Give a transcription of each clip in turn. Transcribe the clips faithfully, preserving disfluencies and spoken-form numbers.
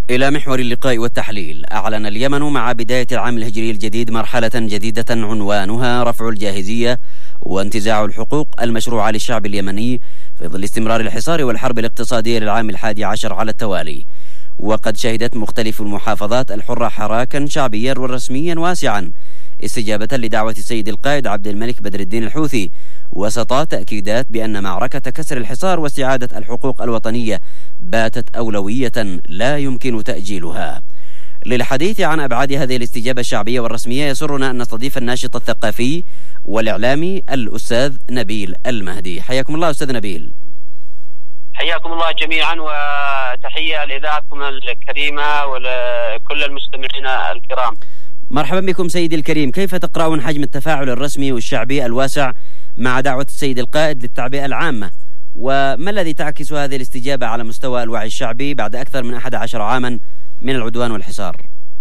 إلى محور اللقاء والتحليل. أعلن اليمن مع بداية العام الهجري الجديد مرحلة جديدة عنوانها رفع الجاهزية وانتزاع الحقوق المشروعة للشعب اليمني في ظل استمرار الحصار والحرب الاقتصادية للعام الحادي عشر على التوالي. وقد شهدت مختلف المحافظات الحرة حراكا شعبيا ورسميا واسعا استجابة لدعوة السيد القائد عبد الملك بدر الدين الحوثي، وسط تأكيدات بأن معركة كسر الحصار واستعادة الحقوق الوطنية باتت أولوية لا يمكن تأجيلها. للحديث عن أبعاد هذه الاستجابة الشعبية والرسمية يسرنا أن نستضيف الناشط الثقافي والإعلامي الأستاذ نبيل المهدي. حياكم الله أستاذ نبيل. حياكم الله جميعا، وتحية لإذاعتكم الكريمة ولكل المستمعين الكرام. مرحبا بكم سيدي الكريم. كيف تقرأون حجم التفاعل الرسمي والشعبي الواسع مع دعوة السيد القائد للتعبئة العامة، وما الذي تعكس هذه الاستجابة على مستوى الوعي الشعبي بعد أكثر من أحد عشر عاما من العدوان والحصار؟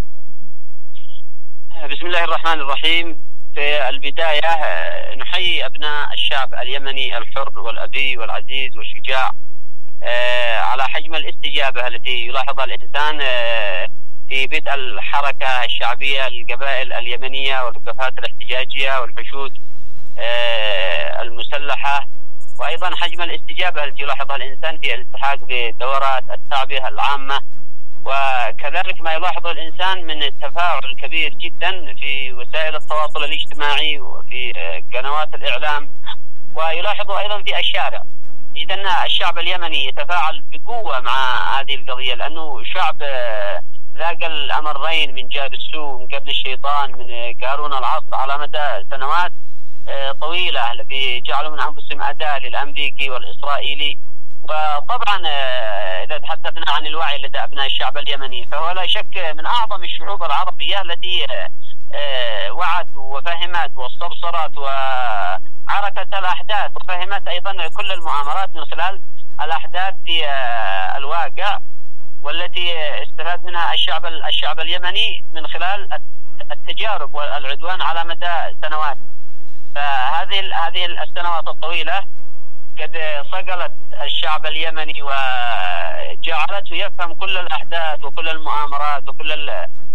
بسم الله الرحمن الرحيم. في البداية نحيي أبناء الشعب اليمني الحر والأبي والعزيز والشجاع على حجم الاستجابة التي يلاحظها الإنسان في بدء الحركة الشعبية للقبائل اليمنية والوقفات الاحتجاجية والحشود المسلحة، وأيضا حجم الاستجابة التي يلاحظها الإنسان في الالتحاق بدورات التعبئة العامة، وكذلك ما يلاحظه الإنسان من التفاعل الكبير جدا في وسائل التواصل الاجتماعي وفي قنوات الإعلام، ويلاحظه أيضا في الشارع. إذن الشعب اليمني يتفاعل بقوة مع هذه القضية، لأنه شعب ذاق الأمرين من جار السوء من قبل الشيطان من قارون العصر على مدى سنوات طويلة، الذي جعلوا من أنفسهم أداة للأمريكي والإسرائيلي. وطبعا إذا تحدثنا عن الوعي لدى أبناء الشعب اليمني فهو لا شك من أعظم الشعوب العربية التي وعت وفهمت واستبصرت وعرفت الأحداث وفهمت أيضا كل المؤامرات من خلال الأحداث في الواقع، والتي استفاد منها الشعب الشعب اليمني من خلال التجارب والعدوان على مدى سنوات. فهذه هذه السنوات الطويلة قد صقلت الشعب اليمني وجعلته يفهم كل الأحداث وكل المؤامرات وكل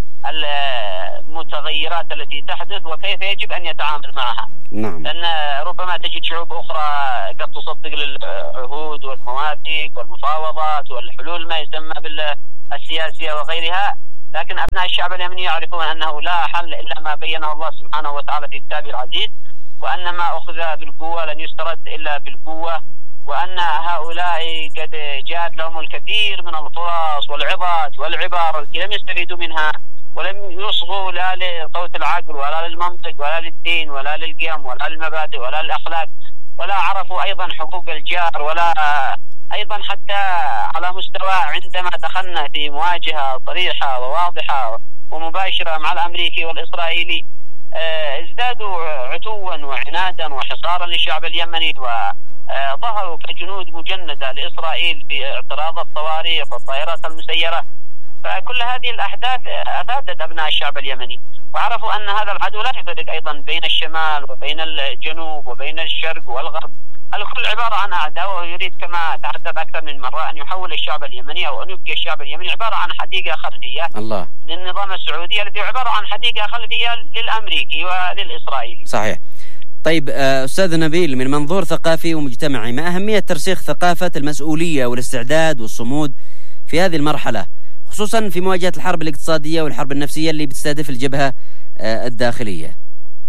المتغيرات التي تحدث وكيف يجب أن يتعامل معها. نعم. لأن ربما تجد شعوب أخرى قد تصدق للعهود والمواثيق والمفاوضات والحلول ما يسمى بالسياسية وغيرها، لكن أبناء الشعب اليمني يعرفون أنه لا حل إلا ما بينه الله سبحانه وتعالى في كتابه العزيز، وأن ما أخذ بالقوة لن يسترد إلا بالقوة، وأن هؤلاء قد جاءت لهم الكثير من الفرص والعظات والعبار التي لم يستفيدوا منها ولم يصغوا لا لصوت العقل ولا للمنطق ولا للدين ولا للقيم ولا للمبادئ ولا للأخلاق، ولا عرفوا أيضا حقوق الجار، ولا أيضا حتى على مستوى عندما دخلنا في مواجهة صريحة وواضحة ومباشرة مع الأمريكي والإسرائيلي ازدادوا عتوا وعنادا وحصارا للشعب اليمني، وظهروا كجنود مجندة لإسرائيل في اعتراض الصواريخ والطائرات المسيرة. فكل هذه الأحداث أفادت أبناء الشعب اليمني، وعرفوا أن هذا العدو لا يفرق أيضا بين الشمال وبين الجنوب وبين الشرق والغرب، الكل عبارة عن أعداء، وهو يريد كما تحدث أكثر من مرة أن يحول الشعب اليمني أو أن يبقي الشعب اليمني عبارة عن حديقة خلفية الله للنظام السعودي الذي عبارة عن حديقة خلفية للأمريكي وللإسرائيلي. صحيح. طيب أستاذ نبيل، من منظور ثقافي ومجتمعي، ما أهمية ترسيخ ثقافة المسؤولية والاستعداد والصمود في هذه المرحلة، خصوصا في مواجهة الحرب الاقتصادية والحرب النفسية اللي بتستهدف الجبهة الداخلية؟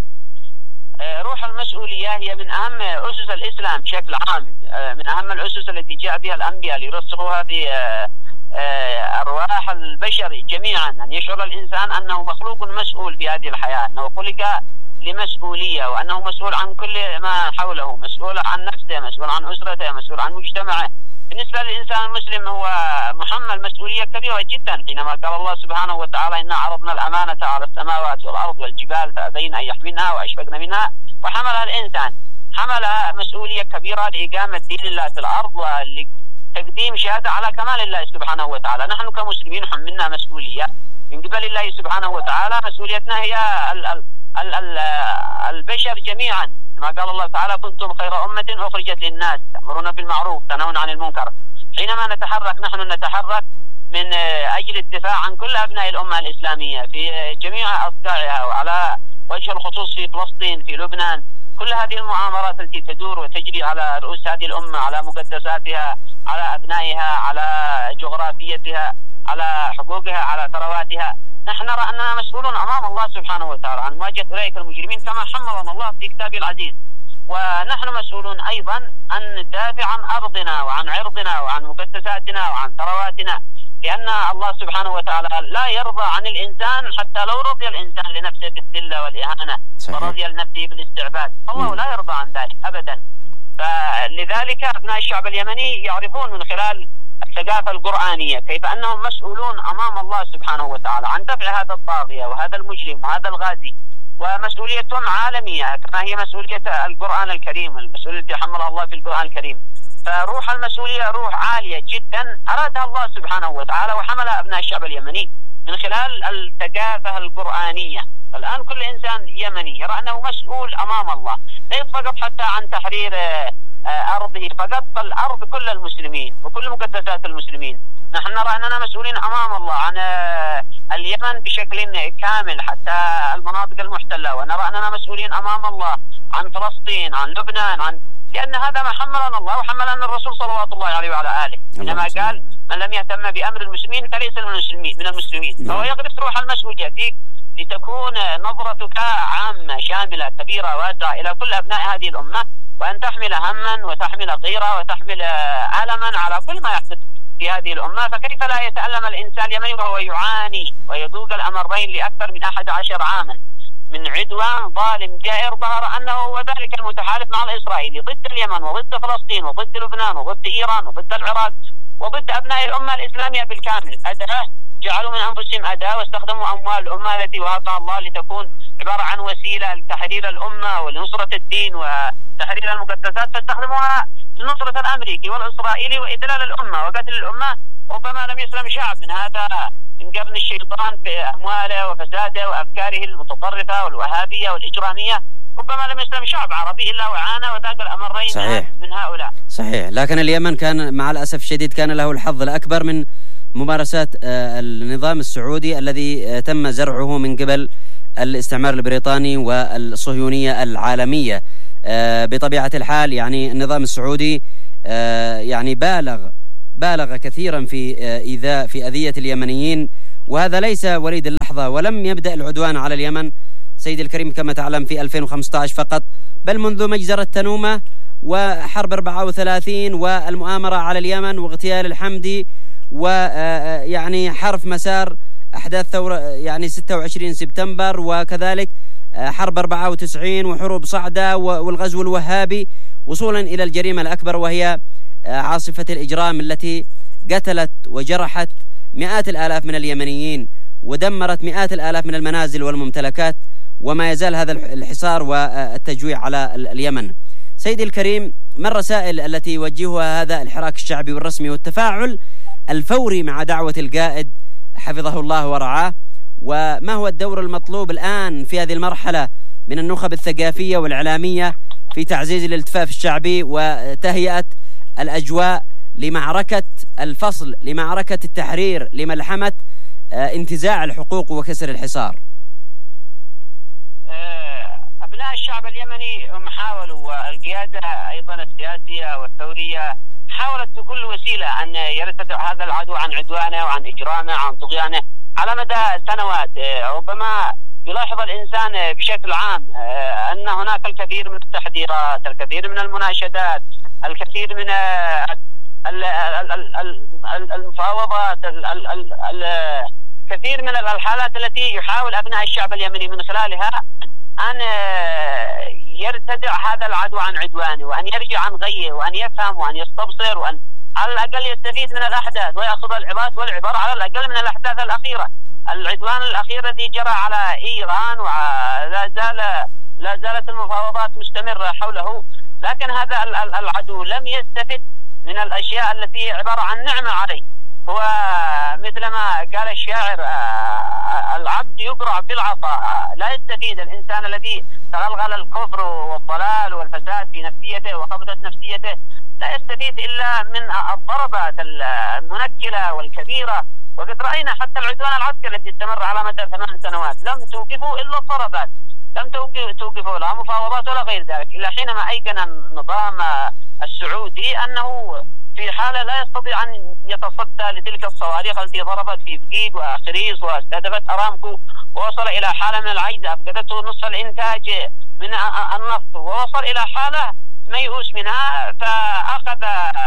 روح المسؤولية هي من أهم أسس الإسلام بشكل عام، من أهم الأسس التي جاء بها الأنبياء ليرسخوها في أرواح البشر جميعا، أن يشعر الإنسان أنه مخلوق مسؤول في هذه الحياة، أنه خلق لمسؤولية، وأنه مسؤول عن كل ما حوله، مسؤول عن نفسه، مسؤول عن أسرته، مسؤول عن مجتمعه. بالنسبة للإنسان المسلم هو محمل مسؤولية كبيرة جدا، حينما قال الله سبحانه وتعالى إنا عرضنا الأمانة على السماوات والأرض والجبال فأبين أن يحملنها وأشفقن منها وحملها الإنسان. حملها مسؤولية كبيرة لإقامة دين الله في الأرض ولتقديم شهادة على كمال الله سبحانه وتعالى. نحن كمسلمين حملنا مسؤولية من قبل الله سبحانه وتعالى، مسؤوليتنا هي ال ال ال ال البشر جميعا، ما قال الله تعالى كنتم خير أمة أخرجت للناس تأمرون بالمعروف تنهون عن المنكر. حينما نتحرك نحن نتحرك من أجل الدفاع عن كل أبناء الأمة الإسلامية في جميع أوقاعها، وعلى وجه الخصوص في فلسطين، في لبنان. كل هذه المؤامرات التي تدور وتجري على رؤوس هذه الأمة، على مقدساتها، على أبنائها، على جغرافيتها، على حقوقها، على ثرواتها، نحن نرى أننا مسؤولون أمام الله سبحانه وتعالى عن مواجهة أولئك المجرمين كما حملنا الله في كتابه العزيز. ونحن مسؤولون أيضا أن ندافع عن أرضنا وعن عرضنا وعن مقدساتنا وعن ثرواتنا، لأن الله سبحانه وتعالى لا يرضى عن الإنسان حتى لو رضي الإنسان لنفسه بالذلة والإهانة ورضي لنفسه بالاستعباد، الله لا يرضى عن ذلك أبدا. فلذلك أبناء الشعب اليمني يعرفون من خلال الثقافة القرآنية كيف أنهم مسؤولون أمام الله سبحانه وتعالى عن دفع هذا الطاغية وهذا المجرم وهذا الغازي، ومسؤوليتهم عالمية كما هي مسؤولية القرآن الكريم، المسؤولية التي حملها الله في القرآن الكريم. فروح المسؤولية روح عالية جدا أرادها الله سبحانه وتعالى وحملها أبناء الشعب اليمني من خلال الثقافة القرآنية. الآن كل إنسان يمني يرى أنه مسؤول أمام الله، ليس فقط حتى عن تحرير أرضه فقط، بل أرض كل المسلمين وكل مقدسات المسلمين. نحن نرى أننا مسؤولين أمام الله عن اليمن بشكل كامل حتى المناطق المحتلة، ونرى أننا مسؤولين أمام الله عن فلسطين، عن لبنان، عن لأن هذا ما حملنا الله وحملنا الرسول صلوات الله عليه وعلى آله، إنما قال من لم يهتم بأمر المسلمين فليس من المسلمين من المسلمين. فهو يغرس روح المسؤولية فيك لتكون نظرتك عامة شاملة كبيرة واسعة إلى كل أبناء هذه الأمة، وأن تحمل هما وتحمل غيرة وتحمل ألما على كل ما يحدث في هذه الأمة. فكيف لا يتألم الإنسان اليمني وهو يعاني ويذوق الأمرين لأكثر من أحد عشر عاما من عدوان ظالم جائر ظهر أنه هو ذلك المتحالف مع الإسرائيلي ضد اليمن وضد فلسطين وضد لبنان وضد إيران وضد العراق وضد أبناء الأمة الإسلامية بالكامل. أداة جعلوا من أنفسهم أداة واستخدموا أموال الأمة التي وهبها الله لتكون عبارة عن وسيلة لتحرير الأمة ولنصرة الدين وتحرير المقدسات، فاستخدموها لنصرة الأمريكي والإسرائيلي وإذلال الأمة وقتل الأمة. ربما لم يسلم شعب من هذا من قرن الشيطان بأمواله وفساده وأفكاره المتطرفة والوهابية والإجرامية، ربما لم يسلم شعب عربي إلا وعانى وذاق الأمرين صحيح. من هؤلاء. صحيح. لكن اليمن كان مع الأسف الشديد كان له الحظ الأكبر من ممارسات النظام السعودي الذي تم زرعه من قبل الاستعمار البريطاني والصهيونية العالمية. بطبيعة الحال يعني النظام السعودي يعني بالغ بالغ كثيرا في إيذاء في أذية اليمنيين، وهذا ليس وليد اللحظة، ولم يبدأ العدوان على اليمن سيد الكريم كما تعلم في ألفين وخمسة عشر فقط، بل منذ مجزرة تنومة وحرب أربعة وثلاثين والمؤامرة على اليمن واغتيال الحمدي ويعني حرف مسار أحداث ثورة يعني ستة وعشرين سبتمبر، وكذلك حرب أربعة وتسعين وحروب صعدة والغزو الوهابي، وصولا إلى الجريمة الأكبر وهي عاصفة الإجرام التي قتلت وجرحت مئات الآلاف من اليمنيين ودمرت مئات الآلاف من المنازل والممتلكات، وما يزال هذا الحصار والتجويع على اليمن. سيدي الكريم، ما الرسائل التي يوجهها هذا الحراك الشعبي والرسمي والتفاعل الفوري مع دعوة القائد حفظه الله ورعاه، وما هو الدور المطلوب الآن في هذه المرحلة من النخب الثقافية والإعلامية في تعزيز الالتفاف الشعبي وتهيئة الأجواء لمعركة الفصل، لمعركة التحرير، لملحمة انتزاع الحقوق وكسر الحصار؟ أبناء الشعب اليمني هم حاولوا، والقيادة أيضا السياسية والثورية حاولت بكل وسيلة أن يرتدع هذا العدو عن عدوانه وعن إجرامه عن طغيانه على مدى سنوات. ربما يلاحظ الإنسان بشكل عام أن هناك الكثير من التحذيرات، الكثير من المناشدات، الكثير من المفاوضات، الكثير من الحالات التي يحاول أبناء الشعب اليمني من خلالها أن يرتدع هذا العدو عن عدوانه وأن يرجع عن غيه وأن يفهم وأن يستبصر وأن على الأقل يستفيد من الأحداث ويأخذ العظات والعبر على الأقل من الأحداث الأخيرة. العدوان الأخير الذي جرى على إيران ولا زال لا زالت المفاوضات مستمرة حوله، لكن هذا العدو لم يستفد من الأشياء التي هي عبارة عن نعمة عليه. هو مثلما قال الشاعر العبد يقرع بالعصا، لا يستفيد الإنسان الذي تغلغل الكفر والضلال والفساد في نفسيته وخبطت نفسيته لا يستفيد إلا من الضربات المنكلة والكبيرة. وقد رأينا حتى العدوان العسكري الذي استمر على مدى ثمان سنوات لم توقفوا إلا الضربات، لم توقفوا لا مفاوضات ولا غير ذلك، إلا حينما أيقن النظام السعودي أنه في حالة لا يستطيع أن يتصدى لتلك الصواريخ التي ضربت في بقيق وخريص واستهدفت أرامكو، ووصل إلى حالة من العجز أفقدته نصف الإنتاج من النفط، ووصل إلى حالة ميؤوس منها، فأخذ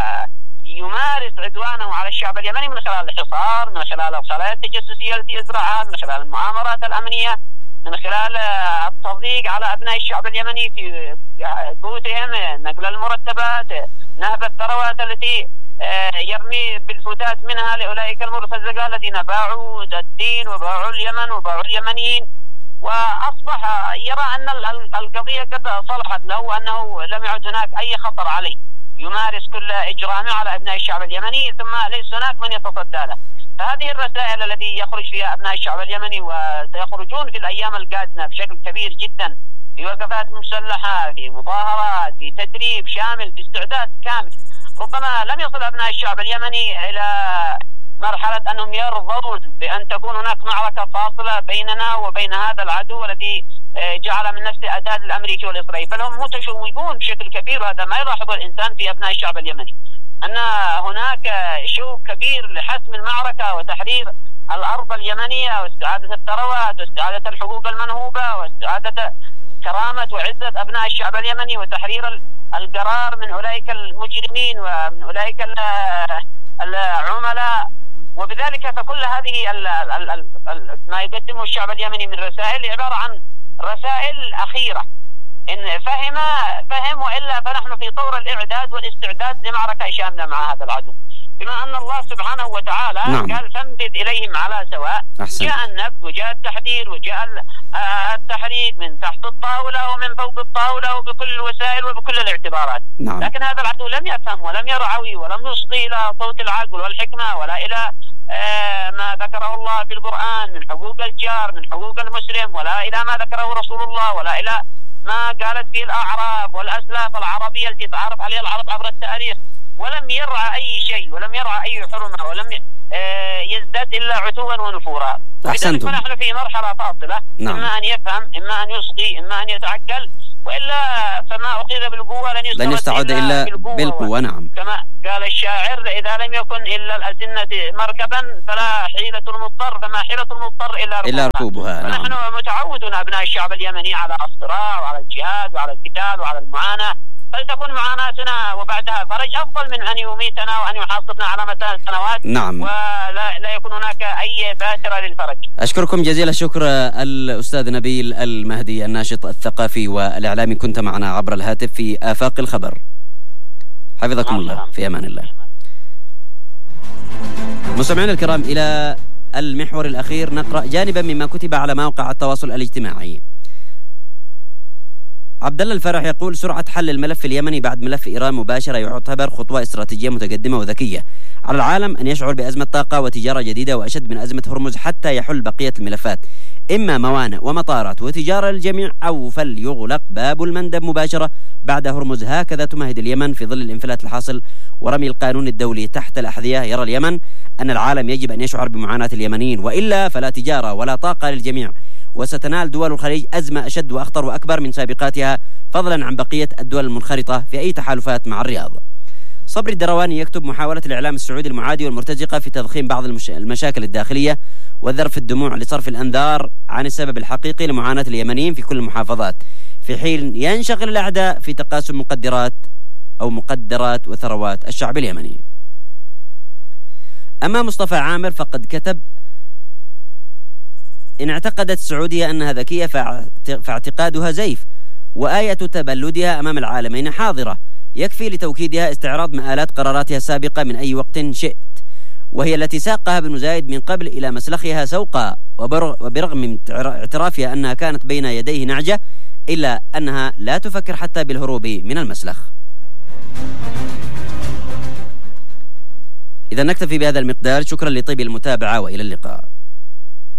يمارس عدوانه على الشعب اليمني من خلال الحصار، من خلال الخلايا التجسسية التي يزرعها، من خلال المؤامرات الأمنية، من خلال التضييق على أبناء الشعب اليمني في بيوتهم، نقل المرتبات، نهب الثروات التي يرمي بالفتات منها لأولئك المرتزقة الذين باعوا الدين وباعوا اليمن وباعوا اليمنيين. وأصبح يرى أن القضية قد صلحت له وأنه لم يعد هناك أي خطر عليه، يمارس كل إجرامه على أبناء الشعب اليمني ثم ليس هناك من يتصدى له. فهذه الرسائل التي يخرج فيها أبناء الشعب اليمني، وسيخرجون في الأيام القادمة بشكل كبير جدا في وقفات مسلحة، في مظاهرات، في تدريب شامل، في استعداد كامل. ربما لم يصل أبناء الشعب اليمني إلى مرحلة أنهم يرضون بأن تكون هناك معركة فاصلة بيننا وبين هذا العدو الذي جعل من نفسه أداة الأمريكي والإسرائيلي، بل هم متشوقون بشكل كبير، وهذا ما يلاحظه الإنسان في أبناء الشعب اليمني، أن هناك شوق كبير لحسم المعركة وتحرير الأرض اليمنية واستعادة الثروات واستعادة الحقوق المنهوبة واستعادة كرامة وعزة أبناء الشعب اليمني وتحرير القرار من أولئك المجرمين ومن أولئك العملاء. وبذلك فكل هذه ال ال ال ال ما يقدمه الشعب اليمني من رسائل عبارة عن رسائل أخيرة، إن فهم فهم وإلا فنحن في طور الإعداد والاستعداد لمعركة شاملة مع هذا العدو، بما أن الله سبحانه وتعالى نعم. قال فانبذ إليهم على سواء. أحسن. جاء النبذ وجاء التحذير وجاء التحريك من تحت الطاولة ومن فوق الطاولة وبكل الوسائل وبكل الاعتبارات. نعم. لكن هذا العدو لم يفهم ولم يرعوي ولم يصغي إلى صوت العقل والحكمة ولا إلى آه ما ذكره الله في القرآن من حقوق الجار من حقوق المسلم، ولا إلى ما ذكره رسول الله، ولا إلى ما قالت فيه الأعراف والأسلاف العربية التي تعرف عليها العرب عبر التاريخ. ولم يرعى أي شيء ولم يرعى أي حرمة ولم يزداد إلا عتوا ونفورا. أحسنتم. فنحن في مرحلة فاصلة. نعم. إما أن يفهم إما أن يصغي إما أن يتعقل، وإلا فما أخذ بالقوة لن, لن يستعد إلا بالقوة, بالقوة. نعم. كما قال الشاعر إذا لم يكن إلا الأسنة مركبا فلا حيلة المضطر فما حيلة المضطر إلا ركوبها, إلا ركوبها. نعم. فنحن متعودون أبناء الشعب اليمني على الصراع وعلى الجهاد وعلى القتال وعلى المعاناة، فلتكن معاناتنا وبعدها فرج أفضل من أن يميتنا وأن يحاصرنا على مدى سنوات. نعم. ولا لا يكون هناك أي باترة للفرج. أشكركم جزيل الشكر الأستاذ نبيل المهدي الناشط الثقافي والإعلامي، كنت معنا عبر الهاتف في آفاق الخبر. حفظكم الله، في أمان الله. مستمعينا الكرام، إلى المحور الأخير نقرأ جانبا مما كتب على مواقع التواصل الاجتماعي. عبد الله الفرح يقول: سرعة حل الملف اليمني بعد ملف إيران مباشرة يعتبر خطوة استراتيجية متقدمة وذكية. على العالم أن يشعر بأزمة طاقة وتجارة جديدة وأشد من أزمة هرمز حتى يحل بقية الملفات، إما موانئ ومطارات وتجارة للجميع، أو فليغلق باب المندب مباشرة بعد هرمز. هكذا تمهد اليمن في ظل الانفلات الحاصل ورمي القانون الدولي تحت الأحذية. يرى اليمن أن العالم يجب أن يشعر بمعاناة اليمنيين، وإلا فلا تجارة ولا طاقة للجميع، وستنال دول الخليج أزمة أشد وأخطر وأكبر من سابقاتها، فضلا عن بقية الدول المنخرطة في أي تحالفات مع الرياض. صبري الدرواني يكتب: محاولة الإعلام السعودي المعادي والمرتزقة في تضخيم بعض المش... المشاكل الداخلية وذرف الدموع لصرف الأنذار عن السبب الحقيقي لمعاناة اليمنيين في كل المحافظات، في حين ينشغل الأعداء في تقاسم مقدرات أو مقدرات وثروات الشعب اليمني. أما مصطفى عامر فقد كتب: إن اعتقدت السعودية أنها ذكية فاعتقادها زيف، وآية تبلدها أمام العالمين حاضرة، يكفي لتوكيدها استعراض مآلات قراراتها السابقة من أي وقت شئت، وهي التي ساقها بن زايد من قبل إلى مسلخها سوقا، وبرغم من اعترافها أنها كانت بين يديه نعجة إلا أنها لا تفكر حتى بالهروب من المسلخ. إذا نكتفي بهذا المقدار. شكرا لطيب المتابعة وإلى اللقاء.